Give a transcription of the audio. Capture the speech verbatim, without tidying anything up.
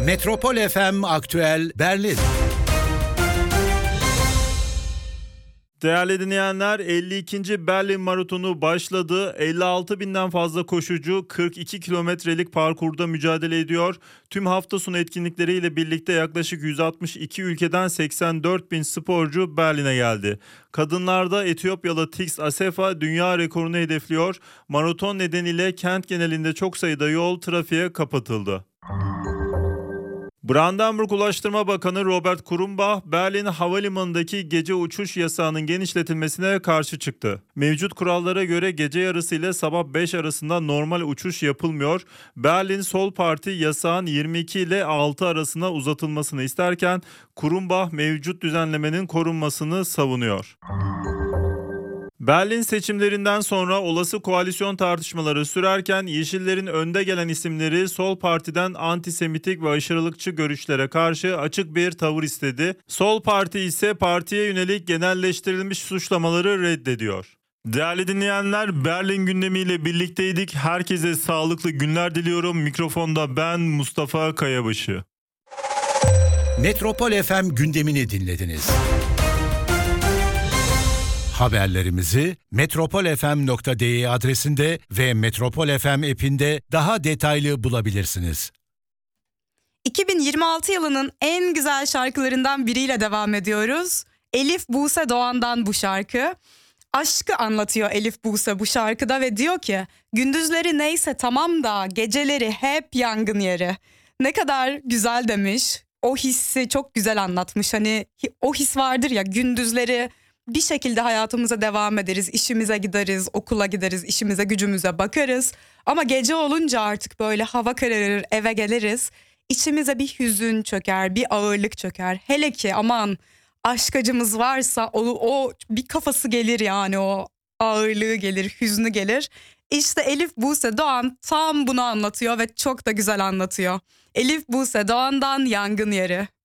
Metropol F M Aktüel Berlin. Değerli dinleyenler, elli ikinci Berlin Maratonu başladı. elli altı binden fazla koşucu kırk iki kilometrelik parkurda mücadele ediyor. Tüm hafta sonu etkinlikleriyle birlikte yaklaşık yüz altmış iki ülkeden seksen dört bin sporcu Berlin'e geldi. Kadınlarda Etiyopyalı Tix Asefa dünya rekorunu hedefliyor. Maraton nedeniyle kent genelinde çok sayıda yol trafiğe kapatıldı. Brandenburg Ulaştırma Bakanı Robert Kurumba, Berlin Havalimanı'ndaki gece uçuş yasağının genişletilmesine karşı çıktı. Mevcut kurallara göre gece yarısı ile sabah beş arasında normal uçuş yapılmıyor. Berlin Sol Parti yasağın yirmi iki ile altı arasına uzatılmasını isterken Kurumba mevcut düzenlemenin korunmasını savunuyor. Berlin seçimlerinden sonra olası koalisyon tartışmaları sürerken Yeşillerin önde gelen isimleri Sol Parti'den antisemitik ve aşırılıkçı görüşlere karşı açık bir tavır istedi. Sol Parti ise partiye yönelik genelleştirilmiş suçlamaları reddediyor. Değerli dinleyenler, Berlin gündemiyle birlikteydik. Herkese sağlıklı günler diliyorum. Mikrofonda ben Mustafa Kayabaşı. Metropol F M gündemini dinlediniz. Haberlerimizi metropol f m nokta d e adresinde ve Metropol F M app'inde daha detaylı bulabilirsiniz. iki bin yirmi altı yılının en güzel şarkılarından biriyle devam ediyoruz. Elif Buse Doğan'dan bu şarkı. Aşkı anlatıyor Elif Buse bu şarkıda ve diyor ki gündüzleri neyse tamam da geceleri hep yangın yeri. Ne kadar güzel demiş. O hissi çok güzel anlatmış. Hani o his vardır ya, gündüzleri bir şekilde hayatımıza devam ederiz, işimize gideriz, okula gideriz, işimize gücümüze bakarız. Ama gece olunca artık böyle hava kararır, eve geliriz. İçimize bir hüzün çöker, bir ağırlık çöker. Hele ki aman aşk acımız varsa o, o bir kafası gelir, yani o ağırlığı gelir, hüznü gelir. İşte Elif Buse Doğan tam bunu anlatıyor ve çok da güzel anlatıyor. Elif Buse Doğan'dan Yangın Yeri.